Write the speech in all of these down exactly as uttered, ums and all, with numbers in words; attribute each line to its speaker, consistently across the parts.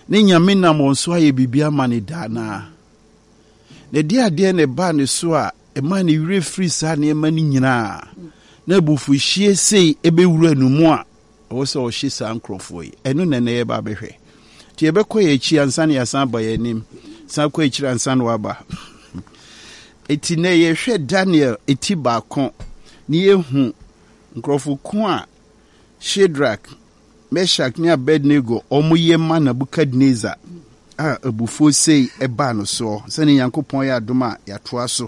Speaker 1: ne nyame nam onso aye bibia mane dana ne dia de ne ba ne so a e ma ne wire free sa ne ma ne nyina na bufu hie sei ebe wura numu a wo se o hye sa nkrofo yi eno ne ne ba behwe ti ebe koye chi ansa ne yasan ba yanim san koye chi ansa no aba eti ne ye hwe Daniel eti ba kon ni ehu nkrofo ko a Shadrach, Meshach ni Abednego omo ye ma Nebukadnezar a abufo sei eba no so se ne Yankopon ya adoma ya toa so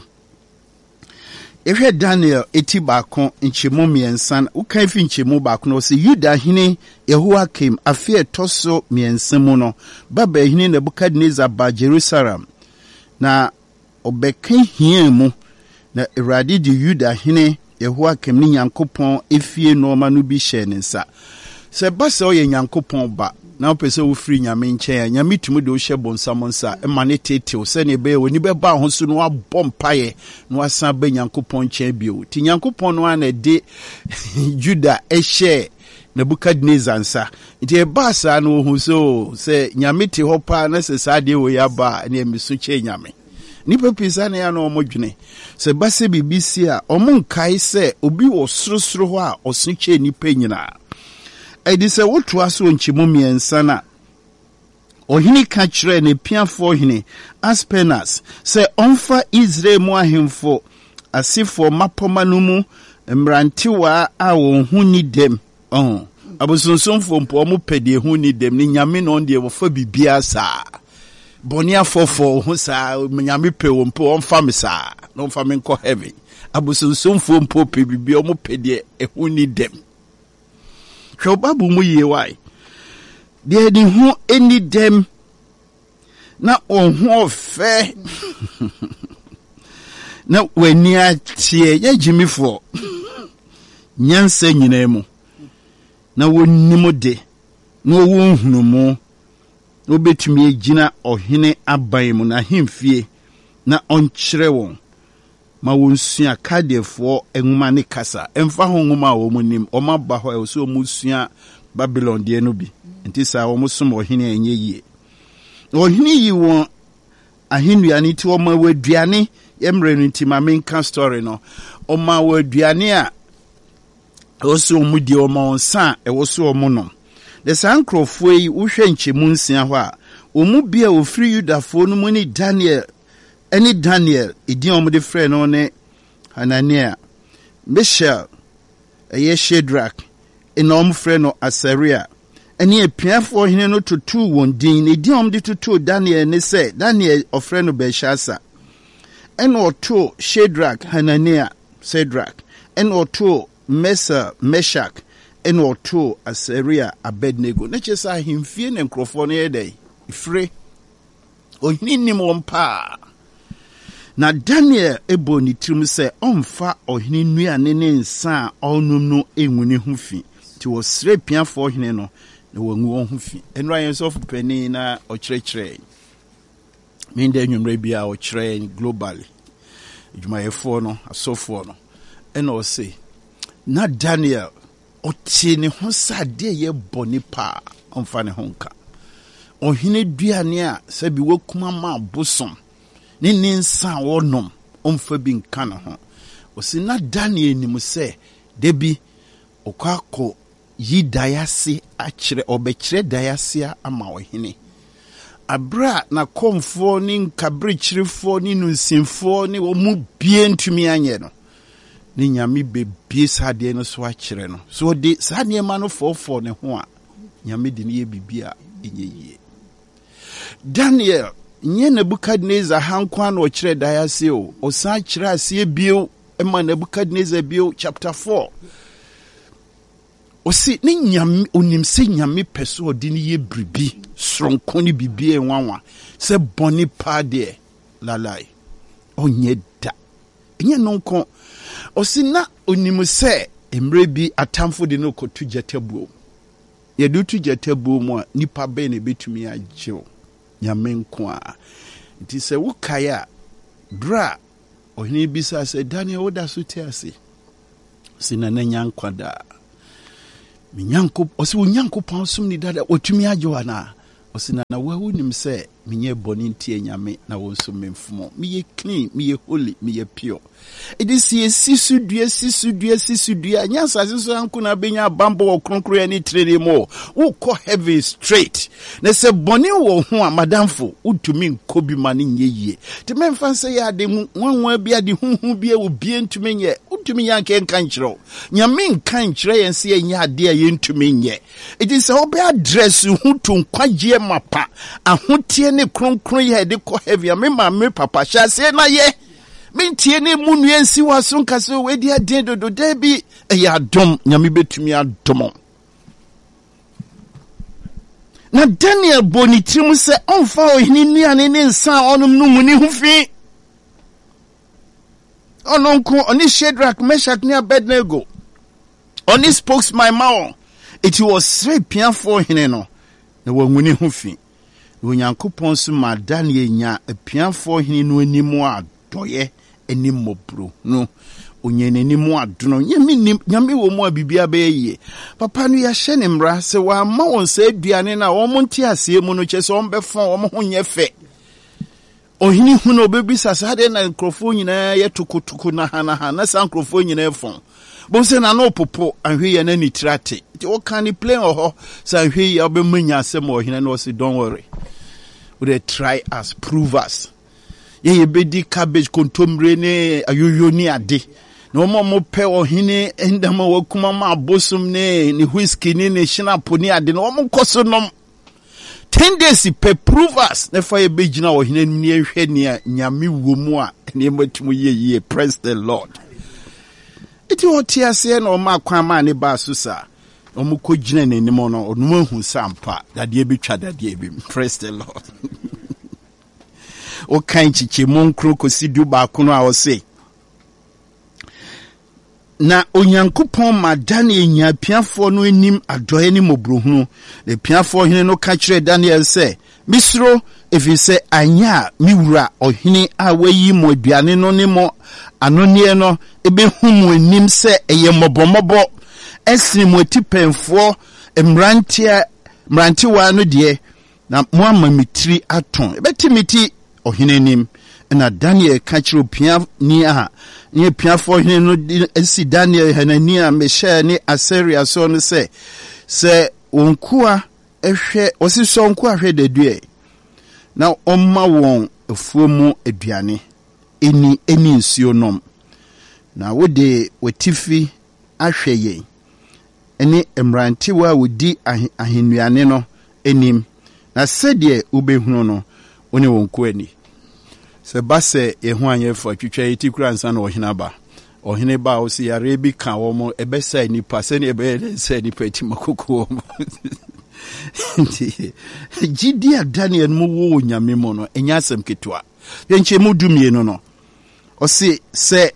Speaker 1: ehwe Daniel eti ba kon nchemu miensan ukan fi nchemu ba kon se Yuda hene Yehoiakim afie toso miensan mu no baba hene Nebukadnezar ba Jerusalem na obekan hia mu na Awurade di Yuda hene Yehoiakim ni Yankopon efie no ma no bi hye ne nsa se ba se oye Yankopon ba na opese wo free nyame nchen nyame tumi de wo hye bonsam nsa e ma ne tete se ne be woni be ba ho so no abom paye no asan ba Yankopon nchen bio ti Yankopon no ana de Juda e hye Nebukadnezar nsa nti e ba sa no ho so se nyame te ho pa na se sa de wo ya ba na emisu che nyame nipa pisa na ya no omodwene se base bibisi a omunkai se obi wo sorosoro ho a osunche nipa nyina edi se woto aso nchimu miensa na ohini ka kire ne piafo hini Aspenas se onfa Israel mu ahemfo asifo mapoma no mu mrantiwa a wo hu ni dem oh abosonsomfo mpo omo pede hu ni dem ni nyame no de wo fa bibia sa Bonia fofo ho sa nyame pe wo mpo onfa me sa no onfa me nko heaven abosonsomfo mpo pe bibia omo pede ehu ni dem hwe babu mu ye wai de di ho eni dem na onho fe na weni atie ya jimifo nyansa nyina mu na wonimo de na wo hunu mu no betumi agina ohene aban mu na hemfie na onkyere won ma wonsua kadefo enwuma ne kasa emfa ho nwuma wo munim o maba ho e so o musua Babylon de no bi enti sa wo musom ohene enye yie ohene yi won ahenua ni ti o ma waduane yemre no ti ma menka story no o ma waduane a o so mu di o ma onsa e wo so o mu no the sankrofo yi wo hwe nchemu nsia ho a o mu bia o free Yudafo no mu ni Daniel Any Daniel, idiom de friend on it, Hananiah, Mishael, a ye Shadrach, an om friend of Assyria, and ye appear for him no to two one dean, idiom de to two Daniel, and they say, Daniel, or friend of Belshazzar, and or two Shadrach, Hananiah, Shadrach, and or two Mesa, Meshach, and or two Assyria, Abednego. Nature saw him fear and crofone day, free, or him on pa. Na Daniel ebo ni tirim se onfa ohene nuane ne nsa onum no enwuni ho fi ti wo sre piafo ohene no na wangu ho fi enra yen so fupani na okyerechire min de nwumre bia okyere globally adwumayefo no asofo no ena o se na Daniel oti ne ho sade ye boni pa onfa ne honka ohene duane a sabi wakuma ma bosom ni ninsa wonom omfa bi nka na ho osi na Daniel ni mu se debi okako yi dayase akire obekire dayase ama ohene abra na komfo ni nkabrichirifo ni nunsimfo ni wo mu bie ntumi anye no ni nyame bebie sade no so akire no so de sade ma no fofo ne ho a nyame de ne ye bibia enye yie Daniel nye Nebukadnezar hankwa no kire dayase o osan kire ase bio ema Nebukadnezar bio chapter four osi ni nyame onimse nyame peso odi ni ye bribi sronko ni bibi enwanwa se boni pa de lalai onye da enye nonko osi na onimse emre bi atamfo de no kotu jetabuo ye do tu jetabuo mu a nipa be na betumi agyew nyame nko a nti se wukaya bra ohini bisa se Daniel woda so te ase sina na nyankwada minyanko osi unyanko pansum ni dada otumi agyewa na osina na wahu nim se menye boni ntie nyame na wonso memfumo me clean me holy me pure. It is ye sisu dua sisu dua sisu dua nyansa sisu anku na benya bambo wo kronkro ani trene mo wo ko heavy straight na se boni wo ho a madamfo utumi nkobi mane nyeyie te memfa se ya de nwanwa bia de huhu bia wo bia ntumi nye utumi yanke nkan kyerɛ nyame nkan kyerɛ yen se nya ade a yentumi nye. It is obe address hu to nkwagie mapa ahotie ne kronkro ye de ko heavy me ma me papa sha se na ye mentie ne mu nuansi waso nkaso we dia den dodo da bi ya dom nyame betumi adom. Na Daniel boni tirim se onfa ohini nuane ne nsa onum no mu ni hu fi ononko oni Shadrach, Meshach ne Abednego oni spokes my mouth. It was three piafo hene no na wanguni hu fi onyankopon so ma Daniel nya piafo hene no animu adoye eni mobro no onye nenimu adono nyame nyame wo mu abibia be ye papa no ya hye ne mra se wa ma won se aduane na wo monti ase mu no kyese on be fon wo ho nye fe ohini hu no bebi sasade na nkrofo nyina ye tukutuku na hana hana san nkrofo nyina fon bo se na no popo ahwe ye na ni trate ti wo kan ni play oho san hwe ye obemanya asem ohina no se don't worry we dey try us prove us ye bedi cabbage kontomre ne ayoyo ni ade na omo mo pe ohine endama wakuma ma abosum ne ni whiskey ni ne shinapo ni ade na omo koso nom ten days pe prove us na fa ye begina ohine ni ehwe ne nyame womu a ne matumu ye ye. Praise the Lord. Iti otia se na omo akwa ma ne ba susa omo ko gina ne nimo no onu hu sampa dade betwa dade bi. Praise the Lord. O kan chiche monkro kosidu ba kuno a o se na onyankopon ma Daniel nya piafo no enim adoye ni mobrohunu le piafo hene no ka kire Daniel se misro efise anya miwura ohene a wayi mo aduane no ne mo anone no ebehumu enim se eye mobomobo esini mo tipenfo emrantia mranti wa no de na mo amamitri aton ebetimiti ohene nim na Daniel kachiro pia ni a ni pia fo hene no esi Daniel Hanania Mishael ni Asaria so no se se onkua ehwe osi so onkua hwe dedue na omma won efuomu aduane eni eni nsuo nom na wode watifi ahwe ye eni emranti wa wodi ahenuane no enim na sede ubehunu no oni wonko ani se base ehu anye fo twitwa eti kura nsa na ohina ba ohine ba o si yare bi ka wo mo ebesa nipa se ne ebe se nipa ti makoko Jidi Daniel mu wo nyame mo no enya asem ketwa yenche mu dumie no no o si se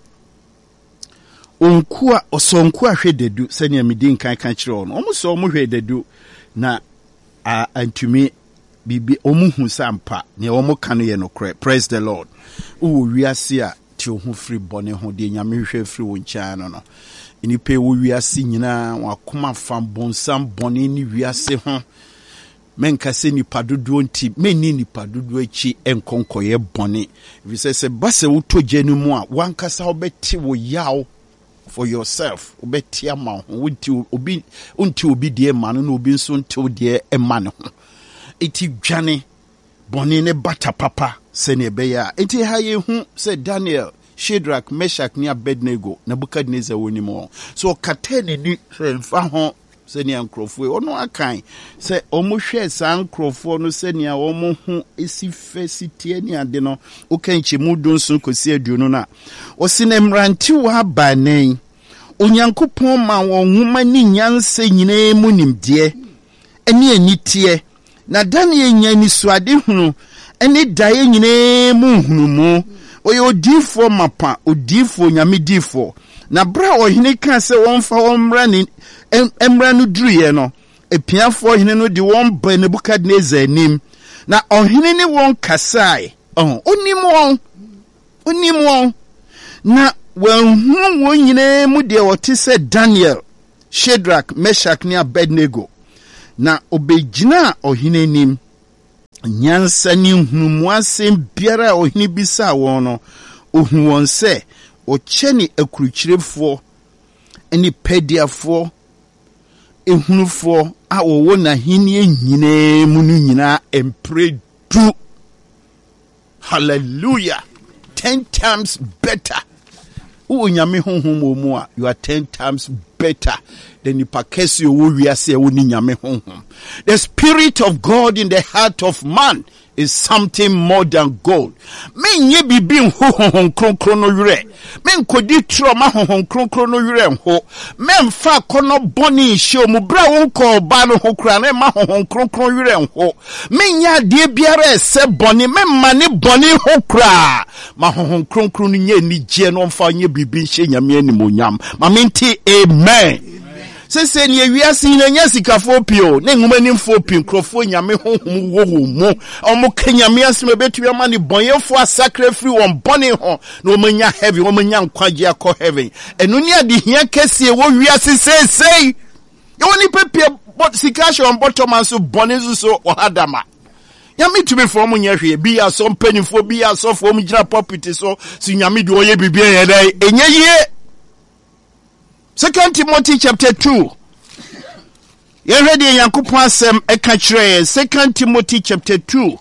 Speaker 1: onkua osonku ahwe dedu se ne amedi nkan kan kire ono o mu so mu hwe dedu na a antumi bibi omuhu sampa ne omo kanu ye no kre. Praise the Lord. Uwo wiase a ti ohu free bone ho de nyame hwe free wo ncha no no inipe wo wiase nyina wakoma fam bonsam bone ni wiase ho menka se ni padodo nti menni ni padodo achi enkonkoye bone we se base wo tojenu mu a wankasa obeti wo yaw for yourself obeti ama ho wonti obi unti obi de ma no obi nso nti de ema ne ho iti dwane boni ne bata papa se ne beya iti ha ye hu se Daniel, Shadrach, Meshach ni Abednego Nebukadnezar woni mo so katene ni se mfa ho se ne ankrofo ono akan se omo hwe san ankrofo no se ne omo hu esi fesite ni ade no o kanchi mudu nso kosi aduonu na o se ne mranti wa banen onyankopon ma won huma ni nyanse nyina mu nimde eni anitie na Daniel nya ni suade hunu eni dae nyine mu hunu mu oye odifo mapa odifo nyame difo na bra ohene kan se wonfa wonmra ni emra no duruye no epiafo ohene no di won ba Nebukadnezar nim na ohene ni won kasai oh onim won onim won na won won nyine mu de wote se Daniel, Shadrach, Meshach ni Abednego na obegina ohine nim nyansa ni hunumu asem biara ohini bisa won no ohu won se ocheni akurukyirefo eni pediafo ehunufo a wowo na hini nyine mu no nyina empredu. Hallelujah. Ten times better. Unyame honhom mu a, you are ten times better than the pakesi wo wiase wo ni nyame honhom. The spirit of God in the heart of man is something more than gold. Men ye bibi honhom kronkron no yure. Men kodi trauma honhom kronkron no yure ho. Men fa kono boni hye mu bra won ko ba no ho kra na ma honhom kronkron yure ho. Men ya de biara ese boni men mane boni ho kra. Ma honhom kronkron nye ni je no mfa nye bibi hye nyame animonyam. Ma menti amen. Se se ni ewiase ina nya sikafo pio ne ngumani mfo pi nkrofo nyame honhom wo wo mu omo kenyame aseme betu ya mani bonyefo asakre free won bone ho na omanya heaven omanya nkwaje akọ heaven enu ni ade hia kese wo wiase se se ye woni pepie sikasho on bottom and so bone so ohadama nyame tumi fo mo nya hwe bi ya so mpanifo bi ya so fo mo gina property so si nyame de oye bibia ye dai enye ye. Second Timothy chapter two. You ready Yankopon asem eka kire. Second Timothy chapter two.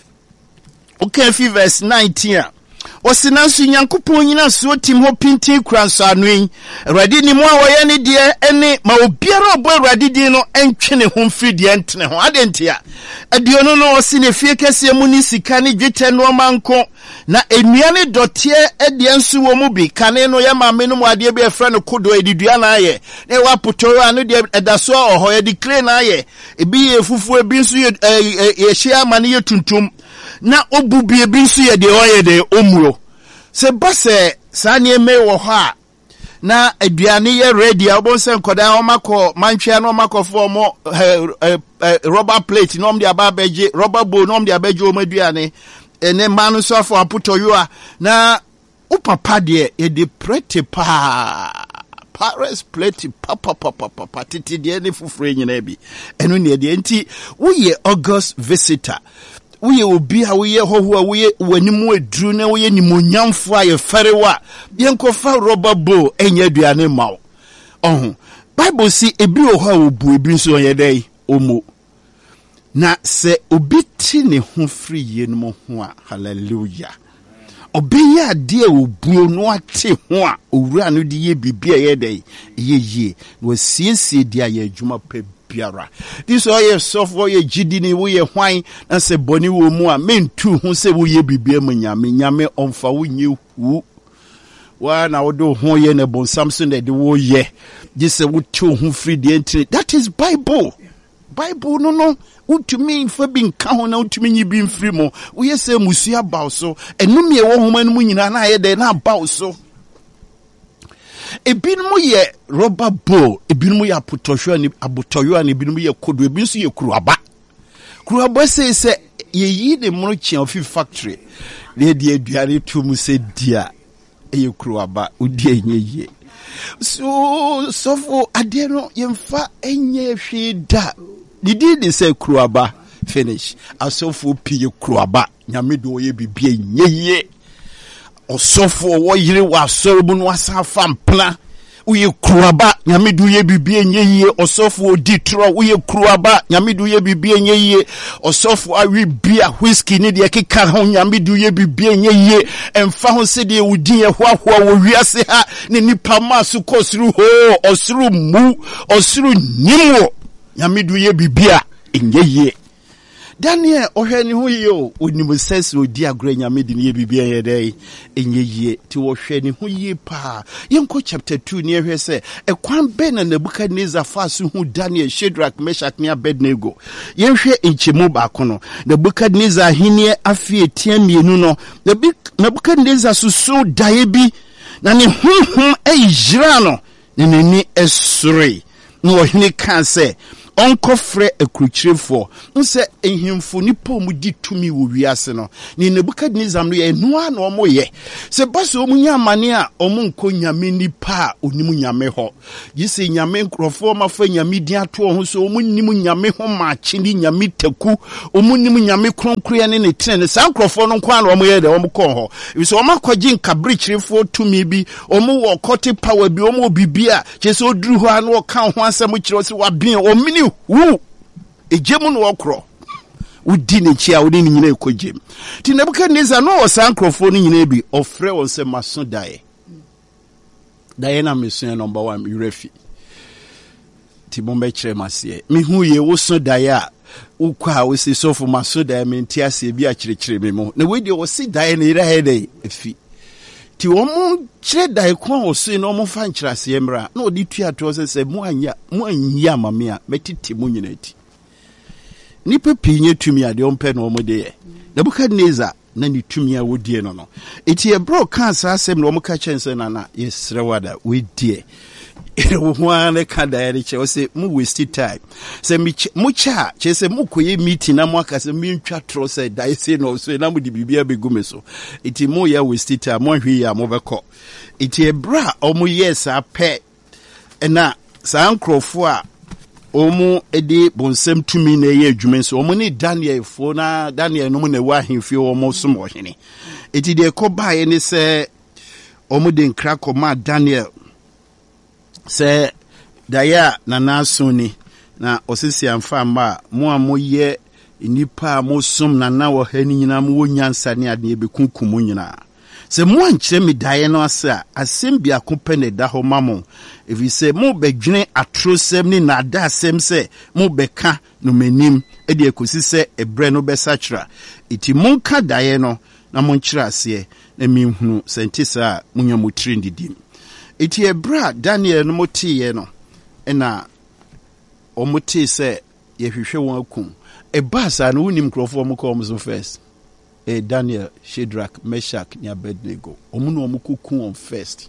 Speaker 1: Okay, verse nineteen. Osinansu Yankopon nyina so tim ho pintin kranso anwen. Awurade ni mu a woye ne de ene ma obiara obo awurade din no entwe ne ho mfiri de entene ho. Adentia. Aduono no osine fie kese mu ni sika ne dwetɛ no manko. Na enuane dotie ede nsu wo mu bi kane no ya maame no mu ade bi efra no kodo edidua na aye ne wa potoro anu de edaso oho ye declare na aye ebi ye fufu ebi nsu ye ye hia mane ye tuntum na obubi ebi nsu ye de oye de omuro se base sa ne eme wo ho a na aduane ye ready obonse nkoda o makọ mantwe na o makọfo mo rubber plate no m de ababeje rubber bowl no m de ababeje o maduane ene manu so for aputoyo a na upapa de e de prete pa Paris plate papa papa papa titi de ne fufure nyina bi eno ne de enti wo ye August visitor wo ye obi a wo ye hoho a wo ye wanimu aduru na wo ye nimonyamfo a ye ferewa ye nkofa rubber bowl enye aduane mawo ohun Bible si ebi wo ho a obu ebi so ye dai omo na se obi ti ne ho free ye no ho a hallelujah obi ya de obuo no ate ho a owura no de ye bibia ye dai ye ye no siesie dia ye adwuma pa biara this all ye soft for ye gidi ni wo ye hwan na se boni wo mu a mentu ho se wo ye bibia mu nyame nyame onfa wo nye hu wa na wo do ho ye ne bon samson de wo ye gise wo tu ho free de entry. That is Bible. Bible no no utumi mfa bi nka ho na utumi nyi bi mfiri mo wo yese musua bawo so enum ye wo homa no mu nyina na ye de na bawo so ebinum ye rubber bowl ebinum ye apotohwe ni abotoyo ani ebinum ye kodo ebinso ye kuruaba kuruaba se se ye yi de mo chia ofi factory le de aduare tu mu se dia ye kuruaba odi enye ye so so for ade no ye mfa enye hwe da didi de say kruaba finish asofo pie kruaba nyame do ye bibie nyeye osofo wo yire wa sorobu no asafa mpla uye kruaba nyame do ye bibie nyeye osofo ditro uye kruaba nyame do ye bibie nyeye osofo awi bia whisky ni de keka ho nyame do ye bibie nyeye emfa ho se de wudin ye hoahoa wo wiase ha ne nipa masu kosuru ho osuru mu osuru nyimo nyame do ye bibia enyeye Daniel ohwani hu ye o onimu sense odi agro nyame de ye bibia ye dai enyeye ti wo hwani hu ye pa yenko chapter two ne hwe se ekwan be na Nebukadnezar fasu hu Daniel Shadrach Meshach ne Abednego yenhwe enchemu ba kono Nebukadnezar hinie afie tiamienu no Nebukadnezar susu dae bi na ne hunhum ejira no ne nani esure no ohini kan se onko frɛ akurukyerefo nse ehimfo nipa mu di tumi wo wiase no ni Nebukadnezar no ye noa na omo ye se baso omu nya amane a omo nko nyame nipa onimu nyame ho yise nyame nkrofo mafa nyame di ato ho so omu nimu nyame ho ma chindi nyame taku omu nimu nyame kronkroya ne ne tene sa nkrofo no kwa na omo ye de omo kɔ ho so omo akɔgye nkabrikyerefo tumi bi omo wo kote power bi omo bibia kyese oduru ho ana ɔka ho asɛm kyerɛ se wabin omini wu ejemu no okro udi ne chia udi ne nyina ekɔgye ti Nebukadnezar no wɔ sa nkrofo no nyina bi ɔfrɛ wɔn sɛ maso dae dae na meso number one yurefi ti bombe kyerɛ maseɛ mehu ye wo so dae a ukwa wo se sofo maso dae menti ase bi a kyerɛkyerɛ me mo na we de wo se dae ne ira hede efi ti wo mo kyerɛ dae kwa wo so no mo fa nkyerɛ ase mra na odi tua to sɛ sɛ mo anya mo anyi amame a metiti mo nyina ti nipa pinye tumi ade ompe no mo de ye Nebukadnezar na ni tumi a wodie no no eti e bro kan sa asem no mo ka kyense na na yesre wada we die wo ho an ka da ye che o se mu waste time se mu cha che se mu koye meeting na mo aka se mi ntwa tro se da se no so na mo di bibia begume so eti mo ya waste time mo hwe ya mo beko eti e bra o mo yes a pe na sa nkrofo a omu edi bonsem tumi na ye adwumen so omu ni Daniel fo na Daniel no mu na wa hemfie omu som ohene eti de koba ye ni se omu de nkra koma Daniel se daya na naso ni na osisi amfa ma mo amoye nipa mo som na na wo ha ni nyina mo nyansa ne ade e bekunkum nyina se mo ankyere me dae no ase a asem bia kopɛ ne da ho mamo efi se mo bedwene atrosem ni na da asem se mo beka no manim e de ekosi se ebre no besachra iti mo ka dae no na mo nkyere ase na minhunu sentisa munya mo trendidim iti ebra Daniel no motie no ena omotie se ye hwehwe won akum e basa no unim krofo mo ko mo so first e Daniel, Shadrach, Meshach, ni Abednego. Omu no omu kuku on first.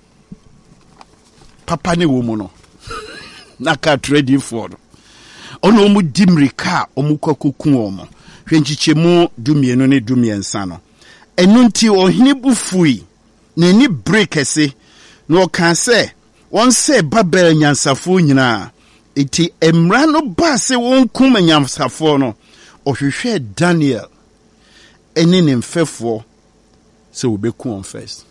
Speaker 1: Papa ne womu no. Naka ready for. Ono omu dimrika omu kwa kuku omu. Hwenchiche mu dumie no ne dumie nsano. Enunti ohini bufui. Neni break ese. No kan se. Won se Babel nyansafo nyina. Iti emra no ba se won kuma nyansafo no. Ohwehwe Daniel. Eni ne mfefo se obeku on first.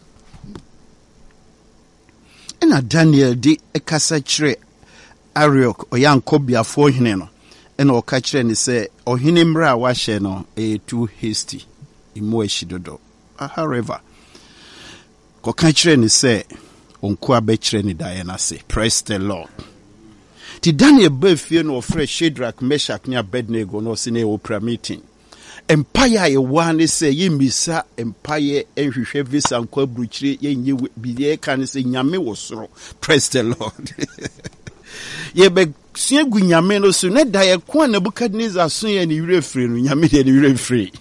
Speaker 1: Ena Daniel di ekasa kyerɛ Ariok oyankobia fo hene no. Ena oka kyerɛ ne se ohene mra wa hye no e too hasty. Imo ehyidodo. However, ko ka kyerɛ ne se onko abekyerɛ ne dae na se. Praise the Lord. Ti Daniel ba fie no ofre Shadrach, Meshach ne Abednego no se ne opera meeting. Empire ye wane se ye misa empire enhwehwe visa nkwa bruchire ye nye biye kan se nyame wo soro. Praise the Lord. Ye be sua gu nyame no so ne da ye ko Nebukadnezar so ye ne wire free no nyame de ne wire free.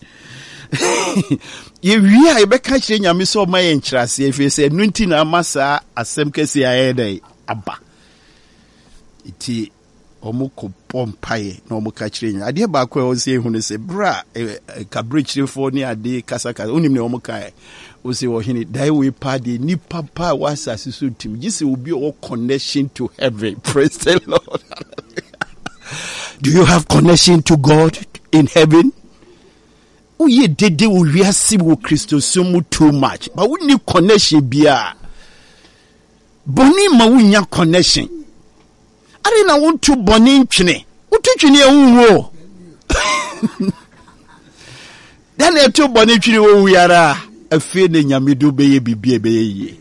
Speaker 1: Ye wi a ye be ka kire nyame so ma ye nkyirase efe se nunti na amasa asem kesi aye dai aba. Iti omuko pompaye na omuka kyerenya ade ba kwa o se hu ne se bra kabrichirefo ni ade kasaka onim ne omuka o se wo hini dai we party ni papa was asisi tim gise obi o connection to heaven. Praise the Lord. Do you have connection to God in heaven? O ye dede o wiase wo Christo so too much but we need connection bia boni ma wunya connection. Ari na wontu boni ntwene wotu twene ewuwo dan etu boni twene wo yara afi ne nyamedu beye bibie beye yi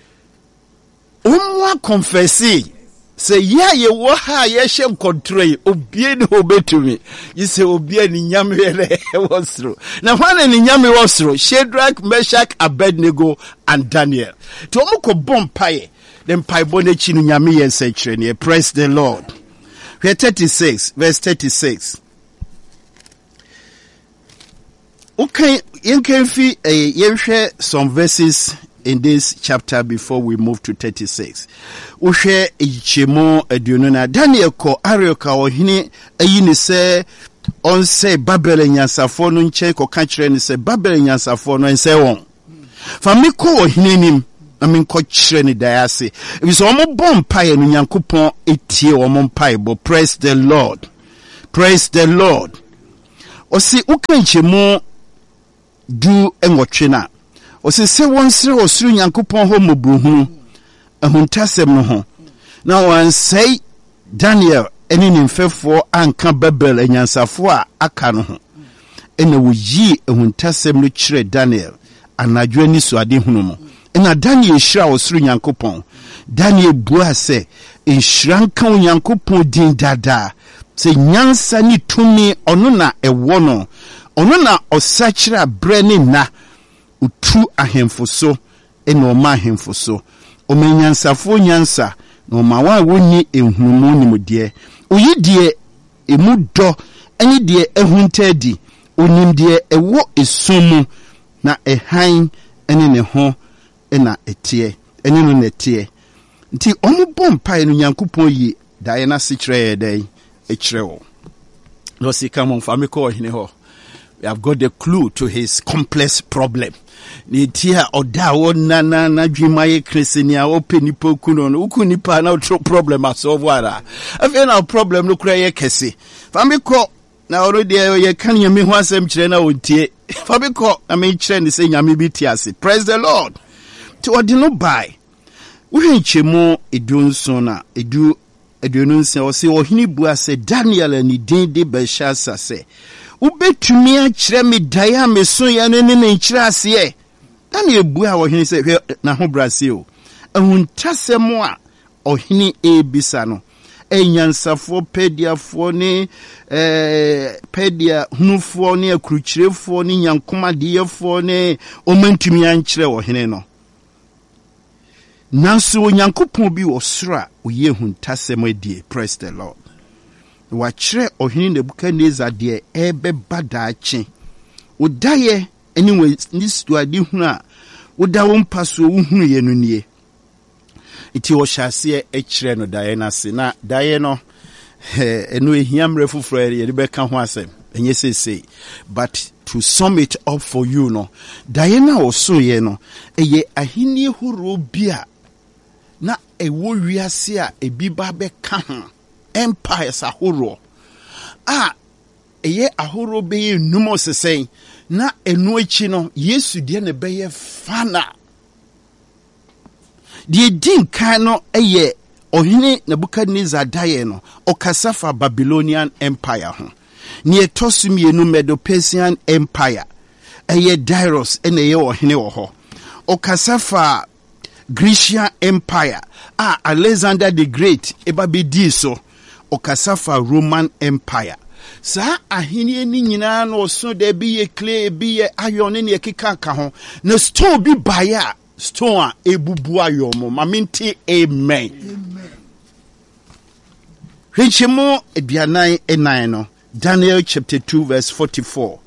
Speaker 1: umwa confessi se ya ye wo ha ye hye control obie ne obetumi yise obie ni nyame ele wosro na hwane ni nyame wosro Shadrach, Meshach, Abednego and Daniel to omko bompaye. Then paibone chinu nyami yense chrenye. Praise the Lord. Verse thirty-six. Verse thirty-six. Okay, you can feel a share some verses in this chapter before we move to thirty-six. wohwe eyichemo aduonu na Daniel ko Arioka ohene ayi ne se on say Babel nyansafo no nchen ko ka kire ne se Babel nyansafo no nse won fa me ko ohene nim na me ko kire ne dayase ebi so omo bom pae no Nyankopon etie omo pae bo. Praise the Lord, praise the Lord. Osi ukanchemo du enwotwe na osi se wonsere osuru Nyankopon ho mobruhunu ahuntasem no ho na wan say Daniel eni nimfefo anka Babel anyansafo a aka no ho ena woyi ahuntasem no kire Daniel anadwo ani so ade hunu mo ena Daniel hira osuru Nyankopon. Daniel bua se enhranka Nyankopon din dada se nyansa ni tumi ono na ewo no ono na osachira brene na utu ahemfo so ena oma ahemfo so omenyansafo nyansa no mawa woni ehunmu nimde oyidie emudo eni die ehuntadi onimdie ewo esumu na ehan eni ne ho ena etie eni no netie nti omu bompa enu Nyankopon yi dae na sikire dai ekire wo no sika mo fami ko hine ho. We have got the clue to his complex problem. Ni tia oda wo na na na dwumaye kresenia openipo kuno no ukunipa na utro problem asolve ara afi na problem no kura ye kese fami ko na already ye kan yemi ho asem kire na ontie fami ko na me kire ni se nyame bi tiase. Praise the Lord. To ordino by we nchemu edunso na edu eduonu nse o se ohini bua se Daniel ni din de Belshazzar se ubetumi a kire me daya me so ya ne ne nkire ase Daniel bua ohini se hwe na ho brase o ahuntasem a ohini ebisa no enyansafo pediafo ne eh pedia hunufo ne akruchirefo ne nyankomadeyefo ne omantumi a nkire ohini no nanso Nyankopon bi osra oye huntasem adie. Praise the Lord. Wa kire ohini Nebukadnezar de ebe badaache odaye anyway this to adi hunu a oda wo mpaso wo hunu ye no nie iti wo hyase e kire no daye na se na daye no eno ehia mre fufuro ye de be ka ho asem enye sese but to sum it up for you no daye na wo so ye no eye ahini horo bia na ewo wiase a ebi ba be ka ho empires ahoro a eye ahoro be numo sesen na enu echi no Yesu de ne be fana de din kan no eye ohene Nebukadnezar daye no okasafa Babylonian Empire ho ne etosumienu Medo-Persian Empire eye Darius ene ye ohene wo ho okasafa Grecian Empire ah Alexander the Great eba be di so okasafa Roman Empire sa ahini ni nyina no so de bi ye clay bi ye iron ne ekeka ka ho na stone bi baya stone a ebubu ayo mo maminti amen amen. Hwechemo eduanan enan no Daniel chapter two verse forty-four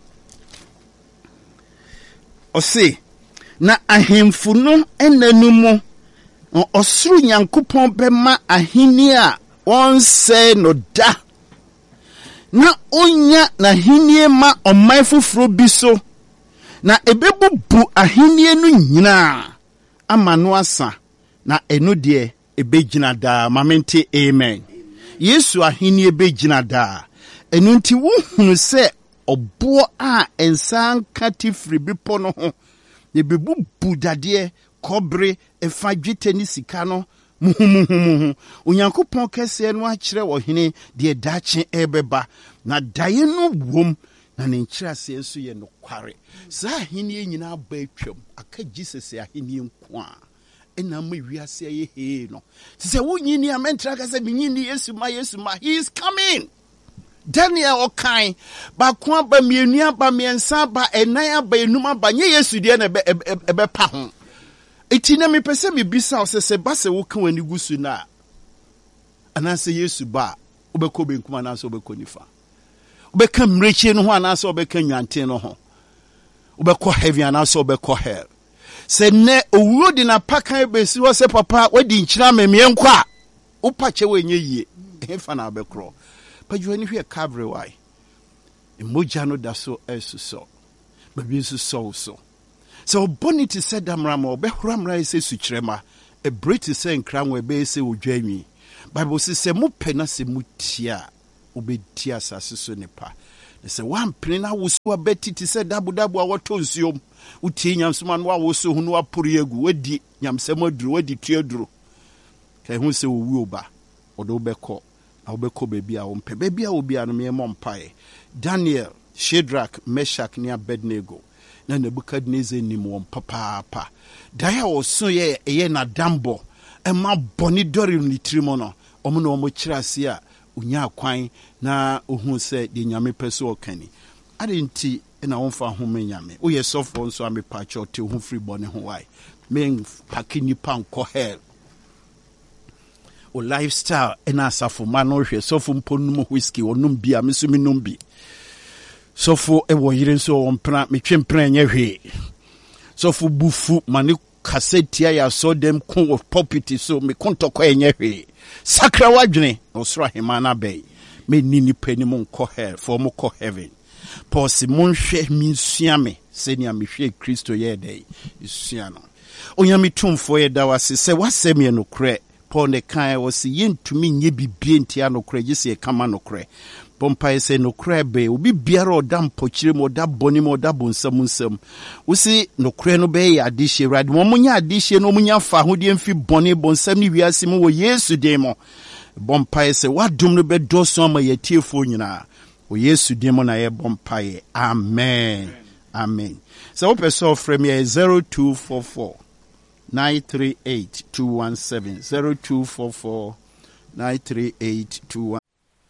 Speaker 1: ose na ahemfu no enanu mu osuru Nyankopon bema ahini a onse no da na onya na hinie ma omai fufuro bi so na ebebubu ahinie no nyina amano asa na eno de ebegina da mamente amen. Yesu ahinie begina da eno nti wo hunu se obo a ensan katifri bipo no ho ebebubu dade kobre efa dwete ni sika no muhumuhumu Onyankopon kese no akire wo hene de dache ebeba na daye no wom na ne nkyirase enso ye no kware sa hene nyina ba atwam aka Jesus ya hene nko a ena ma wiase ye he no se wo nyini amentra ka se binyini Yesu ma Yesu ma he is coming. Daniel okai ba kwa ba mienu aba miensa ba enan aba enum aba nye Yesu de na ebe pa ho eti na me pese me bisa osese ba se wo kan wani gusu na anase Yesu ba obekọ benkuma na so obekọ nifa obeka mrechi no ho anase obeka nyanten no ho obekọ heaven anase obekọ hell Se ne owuo di na pakan besi wo se papa wadi nkyira memie nkwa upa che wenye yie hefa na abekro padwo ani hwe cabre wai emoja no da so esuso babi nso so so so bonity said damrama obehura mra se sukyerema e briti se nkra nwe be se odwanwi bible se mu pena se mutia obetia asase so nepa se wan pene na wo so abetiti se dabu dabu a woto nsuom utie nyamsoma no wo so hu no apori egu wadi nyamsem aduru wadi tuaduru kai hu se owu oba odo beko na obeko bebi a ompe bebi a obi anu me mompae Daniel, Shadrach, Meshach ni Abednego na Nebukadnezar ni mo papa pa daya oso ye eye na dambo e ma boni dori ni trimono omo na omo kirase a unya kwan na ohun se de nyame peso okani adenti na wonfa home nyame wo ye sofo nso amepa cho te hu free boni ho wai men pakini panko hell o lifestyle ena asafo ma no hwe sofo mponum whiskey onum bia mesumi numbi sofo e wo yire nso ompra metwempra nya hwe sofo bufu mane kasetia ya so dem kun of property so me kontoko enya hwe sakra wadwene osro hema na bay me nini pani mo nko hell for mo ko heaven pause mon hwe mi nsua me senia me hwe Kristo ye dey isua no onyame tumfo ye da wase se wasem ye no kre Paul ne kan wase yentumi nye bibie ntia no kre gise kama no kre Bompai se no krebe obi biara odam pochire mo da boni mo da bonsam nsam usi no kre no be ya adihye rad mo munya adihye no munya fa hode mfi boni bonsam ni wiase mo wo Yesu dem mo bompai se wadum no be doso ama yetiefo nyina wo Yesu dem mo na ye bompai amen amen so person frame here zero two four four nine three eight two one seven zero two four four nine three eight two one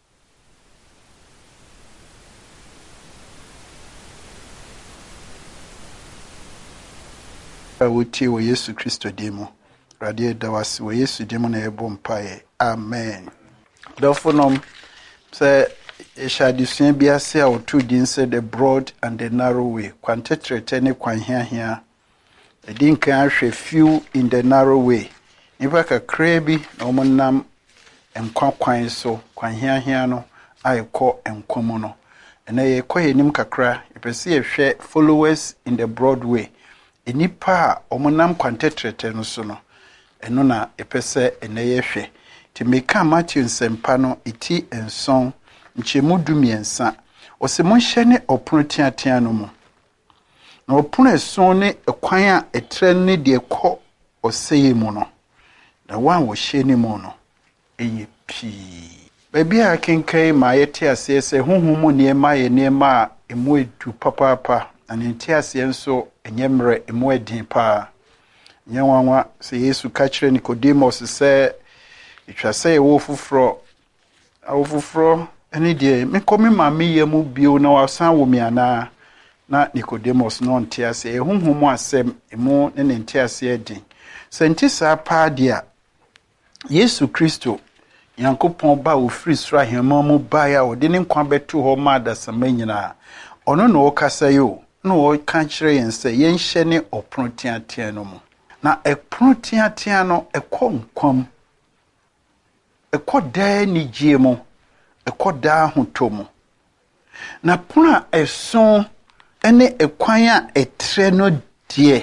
Speaker 1: Wuti wo Yesu Kristo demo radie dawasi wo Yesu demo na ebo mpae amen dofonom se eshadisuan biase a otu din se the broad and the narrow way kwantetrete ne kwanhia hia edin kan ahwe few in the narrow way nipa kakra bi na omonam enkwa kwan so kwanhia hia no ayekọ enkomo no ena ye koyenim kakra epese ehwe followers in the broad way enipa omonam kwantetrete no so no eno na epese eneye hwe ti meka Matthew nsempa no iti enson nchemu dumiensa ose monhye ne opono tiatia no mu na opono eson ne ekwan a etre ne de kọ oseye mu no na wan wo hye ne mu no eye pi baby a kenkai ma yete ase se honhom ne ma ye ne ma emu edu papa papa anenti ase enso enyemre emu edin pa nyanwanwa se Yesu ka kire Nicodemus se itwase ye wo fufro awo fufro eni de me komi ma me yemu bio na wasan wo mi ana na Nicodemus no nti ase ehunhum asem emu ne nti ase edin senti sa pa dia Yesu Kristo Yankopon ba wo free sra hema mu ba ya wo de ne nkwa beto ho ma da samanyina ono no okasa yo no o kan kire yen se yen hye ne opono tiatia no mu na epono tiatia no ekọ nkwam ekọ da ni gie mu ekọ da hoto mu na pono eson ene ekwan a etre no die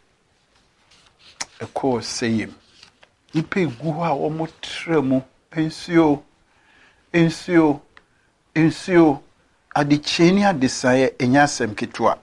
Speaker 1: ekọ seyim ipe gu a wo mo tre mu ensio ensio ensio adicheni adisaye enyasem kitwa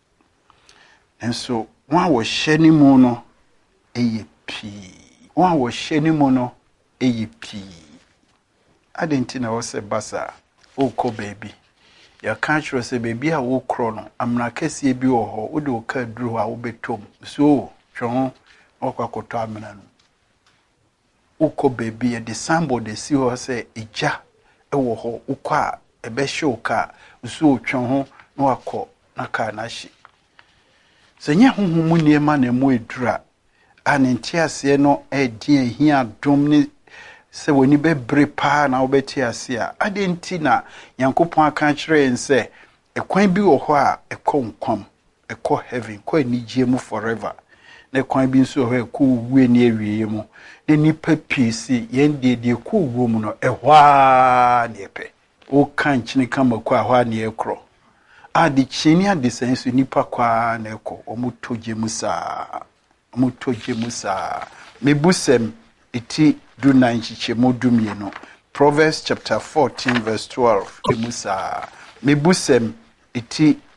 Speaker 1: enso wa wo hyeni mu no eye pi wa wo hyeni mu no eye pi adenti na wo se basa okọ baby ya kanchro se baby a wo kro no amna kase bi wo ho wo de wo ka duru a wo betom so twon okwakoto amna no ukọ baby e de sambo de si ho se eja e wo ho ukọ a ebe hye ka so twon ho na wakọ na ka na hye senye honhom niema na mo edura anenti ase no edin ehia dom ni se woni bebre pa na obeti ase a adenti na Yankopon aka kire ense ekwan bi wo ho a ekọ nkwam ekọ heaven kọ anigye mu forever na kwan bi nso ho ko wuwe ne awie mu ne nipa piesi yen de de ko wuwo mu no ehwa ne pe o kan chini kama kwa hwa ne ekro ade chini ade senso nipa kwa na ekọ omutoje musa omutoje musa mebusem iti du na nchiche modumie no Proverbs chapter fourteen verse twelve emusa mebusem iti